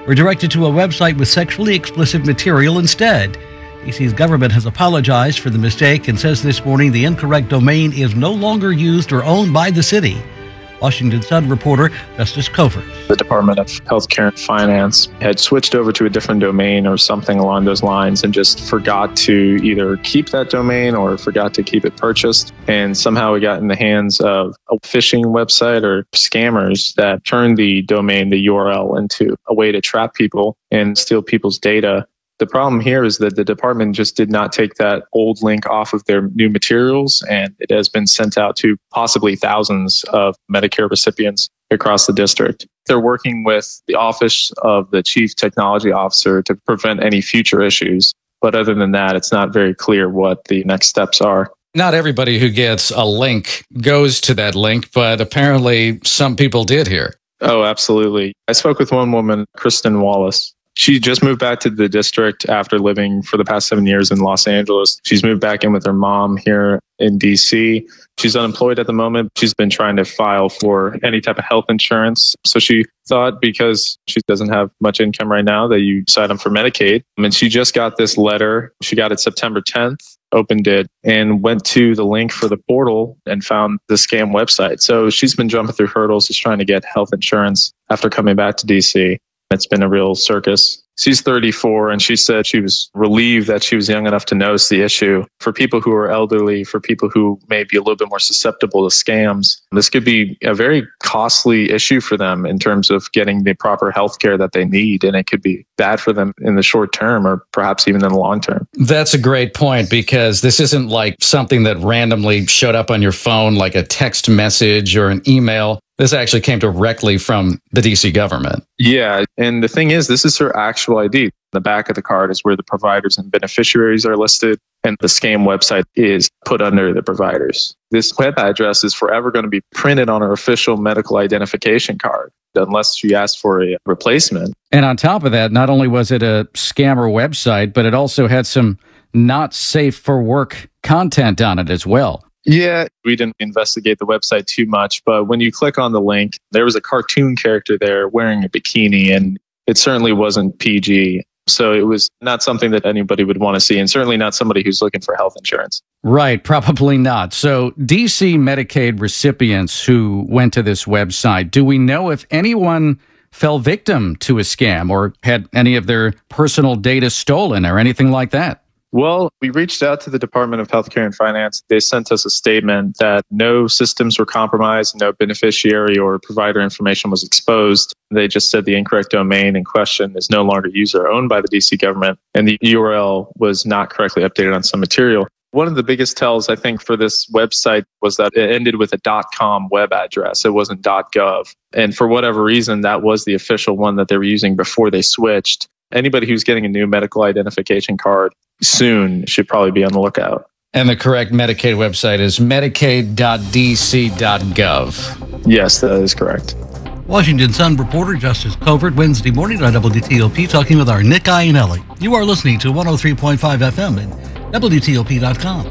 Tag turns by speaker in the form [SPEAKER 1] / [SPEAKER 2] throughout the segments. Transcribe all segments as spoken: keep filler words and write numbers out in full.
[SPEAKER 1] were directed to a website with sexually explicit material instead. D C's government has apologized for the mistake and says this morning the incorrect domain is no longer used or owned by the city. Washington Sun reporter Justice Covert.
[SPEAKER 2] The Department of Healthcare and Finance had switched over to a different domain or something along those lines and just forgot to either keep that domain or forgot to keep it purchased. And somehow it got in the hands of a phishing website or scammers that turned the domain, the U R L, into a way to trap people and steal people's data. The problem here is that the department just did not take that old link off of their new materials, and it has been sent out to possibly thousands of Medicare recipients across the district. They're working with the Office of the Chief Technology Officer to prevent any future issues. But other than that, it's not very clear what the next steps are.
[SPEAKER 3] Not everybody who gets a link goes to that link, but apparently some people did here.
[SPEAKER 2] Oh, absolutely. I spoke with one woman, Kristen Wallace. She just moved back to the district after living for the past seven years in Los Angeles. She's moved back in with her mom here in D C. She's unemployed at the moment. She's been trying to file for any type of health insurance. So she thought because she doesn't have much income right now that you sign up for Medicaid. And she just got this letter. She got it September tenth, opened it, and went to the link for the portal and found the scam website. So she's been jumping through hurdles just trying to get health insurance after coming back to D C. It's been a real circus. She's thirty-four, and she said she was relieved that she was young enough to notice the issue. For people who are elderly, for people who may be a little bit more susceptible to scams, this could be a very costly issue for them in terms of getting the proper health care that they need, and it could be bad for them in the short term or perhaps even in the long term.
[SPEAKER 3] That's a great point, because this isn't like something that randomly showed up on your phone like a text message or an email. This actually came directly from the D C government.
[SPEAKER 2] Yeah. And the thing is, this is her actual I D. The back of the card is where the providers and beneficiaries are listed, and the scam website is put under the providers. This web address is forever going to be printed on her official medical identification card, unless she asks for a replacement.
[SPEAKER 4] And on top of that, not only was it a scammer website, but it also had some not safe for work content on it as well.
[SPEAKER 2] Yeah, we didn't investigate the website too much, but when you click on the link, there was a cartoon character there wearing a bikini, and it certainly wasn't P G. So it was not something that anybody would want to see, and certainly not somebody who's looking for health insurance.
[SPEAKER 4] Right, probably not. So D C Medicaid recipients who went to this website, do we know if anyone fell victim to a scam or had any of their personal data stolen or anything like that?
[SPEAKER 2] Well, we reached out to the Department of Healthcare and Finance. They sent us a statement that no systems were compromised, no beneficiary or provider information was exposed. They just said the incorrect domain in question is no longer used or owned by the D C government, and the U R L was not correctly updated on some material. One of the biggest tells, I think, for this website was that it ended with a .com web address. It wasn't .gov. And for whatever reason, that was the official one that they were using before they switched. Anybody who's getting a new medical identification card soon should probably be on the lookout.
[SPEAKER 3] And the correct Medicaid website is medicaid dot d c dot gov.
[SPEAKER 2] Yes, that is correct.
[SPEAKER 1] Washington Sun reporter Justice Covert, Wednesday morning on W T O P, talking with our Nick Iannelli. You are listening to one oh three point five F M and W T O P dot com.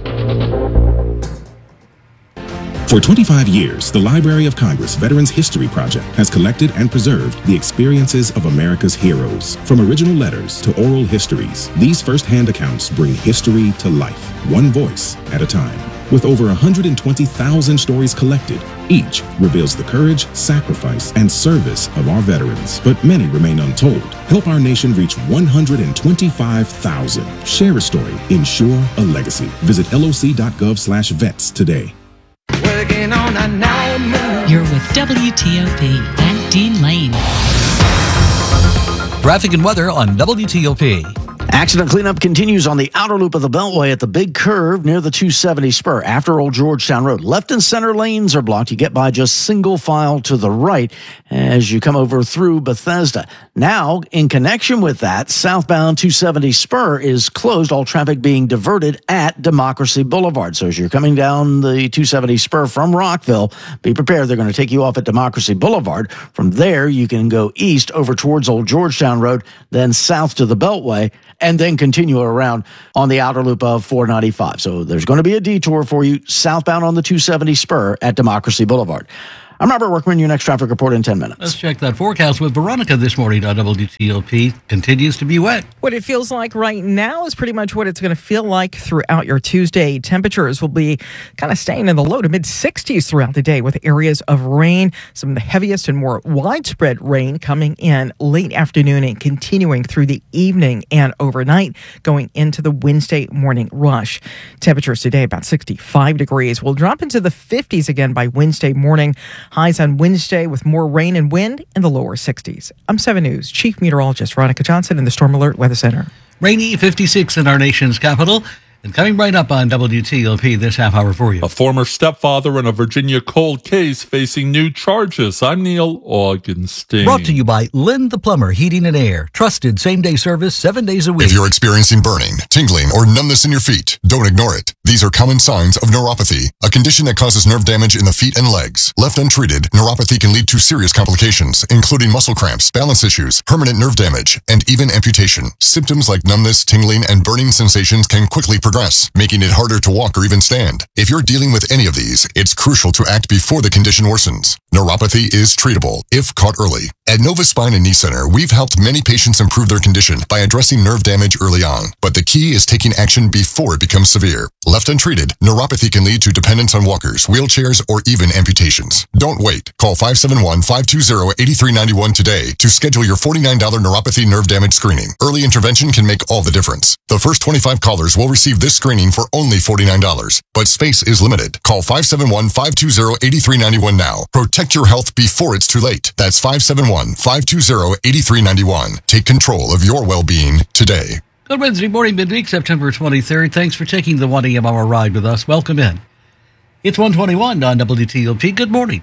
[SPEAKER 5] For twenty-five years, the Library of Congress Veterans History Project has collected and preserved the experiences of America's heroes. From original letters to oral histories, these first-hand accounts bring history to life, one voice at a time. With over one hundred twenty thousand stories collected, each reveals the courage, sacrifice, and service of our veterans. But many remain untold. Help our nation reach one hundred twenty-five thousand. Share a story. Ensure a legacy. Visit L O C dot gov slash vets today.
[SPEAKER 6] Working on a night.
[SPEAKER 7] You're with W T O P and Dean Lane.
[SPEAKER 1] Traffic and weather on W T O P.
[SPEAKER 8] Accident cleanup continues on the outer loop of the Beltway at the big curve near the two seventy spur after Old Georgetown Road. Left and center lanes are blocked. You get by just single file to the right as you come over through Bethesda. Now, in connection with that, southbound two seventy spur is closed, all traffic being diverted at Democracy Boulevard. So as you're coming down the two seventy spur from Rockville, be prepared. They're going to take you off at Democracy Boulevard. From there, you can go east over towards Old Georgetown Road, then south to the Beltway, and then continue around on the outer loop of four ninety-five. So there's going to be a detour for you southbound on the two seventy spur at Democracy Boulevard. I'm Robert Workman, your next traffic report in ten minutes.
[SPEAKER 1] Let's check that forecast with Veronica this morning on W T O P. Continues to be wet.
[SPEAKER 9] What it feels like right now is pretty much what it's going to feel like throughout your Tuesday. Temperatures will be kind of staying in the low to mid sixties throughout the day with areas of rain. Some of the heaviest and more widespread rain coming in late afternoon and continuing through the evening and overnight going into the Wednesday morning rush. Temperatures today about sixty-five degrees. We'll drop into the fifties again by Wednesday morning. Highs on Wednesday with more rain and wind in the lower sixties. I'm seven News Chief Meteorologist Veronica Johnson in the Storm Alert Weather Center.
[SPEAKER 1] Rainy fifty-six in our nation's capital. And coming right up on W T O P this half hour for you.
[SPEAKER 10] A former stepfather in a Virginia cold case facing new charges. I'm Neil Augenstein.
[SPEAKER 1] Brought to you by Lynn the Plumber Heating and Air. Trusted same-day service seven days a week.
[SPEAKER 11] If you're experiencing burning, tingling, or numbness in your feet, don't ignore it. These are common signs of neuropathy, a condition that causes nerve damage in the feet and legs. Left untreated, neuropathy can lead to serious complications, including muscle cramps, balance issues, permanent nerve damage, and even amputation. Symptoms like numbness, tingling, and burning sensations can quickly progress, making it harder to walk or even stand. If you're dealing with any of these, it's crucial to act before the condition worsens. Neuropathy is treatable if caught early. At Nova Spine and Knee Center, we've helped many patients improve their condition by addressing nerve damage early on. But the key is taking action before it becomes severe. Left untreated, neuropathy can lead to dependence on walkers, wheelchairs, or even amputations. Don't wait. Call five seven one, five two zero, eight three nine one today to schedule your forty-nine dollars neuropathy nerve damage screening. Early intervention can make all the difference. The first twenty-five callers will receive this screening for only forty-nine dollars. But space is limited. Call five seven one, five two zero, eight three nine one now. Protect your health before it's too late. That's five seven one, five two zero, eight three nine one. Take control of your well-being today.
[SPEAKER 1] Good Wednesday morning, midweek, September twenty-third. Thanks for taking the one A M hour ride with us. Welcome in. It's one twenty-one on W T O P. Good morning.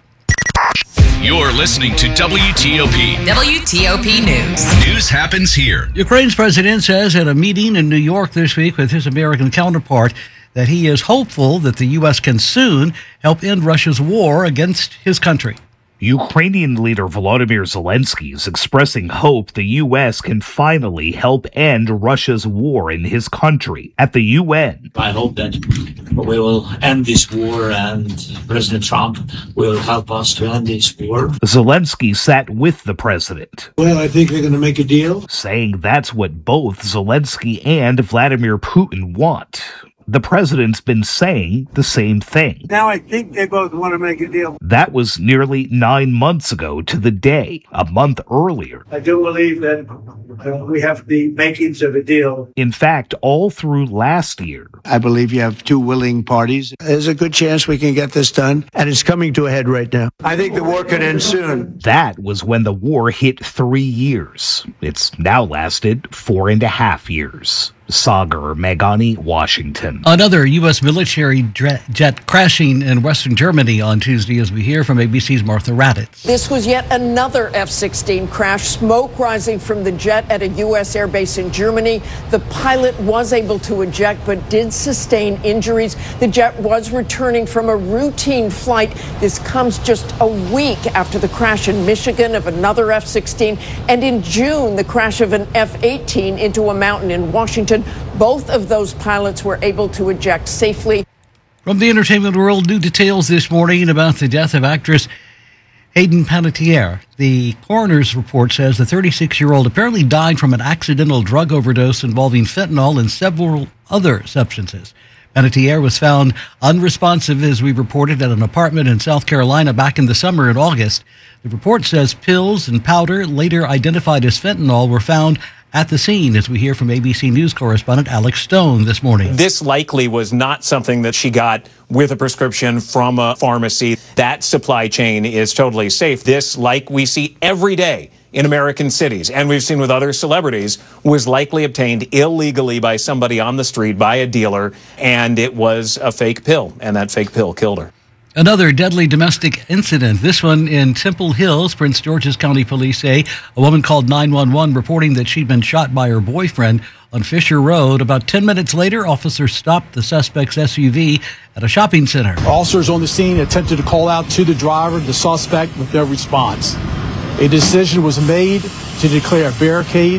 [SPEAKER 12] You're listening to W T O P.
[SPEAKER 13] W T O P News.
[SPEAKER 12] News happens here.
[SPEAKER 1] Ukraine's president says at a meeting in New York this week with his American counterpart that he is hopeful that the U S can soon help end Russia's war against his country.
[SPEAKER 14] Ukrainian leader Volodymyr Zelensky is expressing hope the U S can finally help end Russia's war in his country. At the U N,
[SPEAKER 15] I hope that we will end this war and President Trump will help us to end this war.
[SPEAKER 14] Zelensky sat with the president.
[SPEAKER 16] Well, I think they're going to make a deal.
[SPEAKER 14] Saying that's what both Zelensky and Vladimir Putin want. The president's been saying the same thing.
[SPEAKER 16] Now I think they both want to make a deal.
[SPEAKER 14] That was nearly nine months ago to the day, a month earlier.
[SPEAKER 16] I do believe that uh, we have the makings of a deal.
[SPEAKER 14] In fact, all through last year.
[SPEAKER 16] I believe you have two willing parties. There's a good chance we can get this done, and it's coming to a head right now. I think the war could end soon.
[SPEAKER 14] That was when the war hit three years. It's now lasted four and a half years. Sagar Meghani, Washington.
[SPEAKER 1] Another U S military jet crashing in Western Germany on Tuesday, as we hear from A B C's Martha Raddatz.
[SPEAKER 17] This was yet another F sixteen crash, smoke rising from the jet at a U S airbase in Germany. The pilot was able to eject but did sustain injuries. The jet was returning from a routine flight. This comes just a week after the crash in Michigan of another F sixteen, and in June, the crash of an F eighteen into a mountain in Washington. Both of those pilots were able to eject safely.
[SPEAKER 1] From the entertainment world, new details this morning about the death of actress Hayden Panettiere. The coroner's report says the thirty-six-year-old apparently died from an accidental drug overdose involving fentanyl and several other substances. Panettiere was found unresponsive, as we reported, at an apartment in South Carolina back in the summer in August. The report says pills and powder, later identified as fentanyl, were found at the scene, as we hear from A B C News correspondent Alex Stone this morning.
[SPEAKER 18] This likely was not something that she got with a prescription from a pharmacy. That supply chain is totally safe. This, like we see every day in American cities, and we've seen with other celebrities, was likely obtained illegally by somebody on the street, by a dealer, and it was a fake pill, and that fake pill killed her.
[SPEAKER 1] Another deadly domestic incident, this one in Temple Hills. Prince George's County Police say a woman called nine one one reporting that she'd been shot by her boyfriend on Fisher Road. About ten minutes later, officers stopped the suspect's S U V at a shopping center.
[SPEAKER 19] Officers on the scene attempted to call out to the driver, the suspect, with no response. A decision was made to declare a barricade.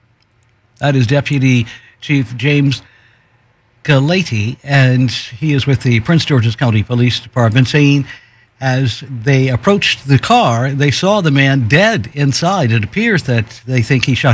[SPEAKER 1] That is Deputy Chief James Galati, and he is with the Prince George's County Police Department, saying As they approached the car, they saw the man dead inside. It appears that they think he shot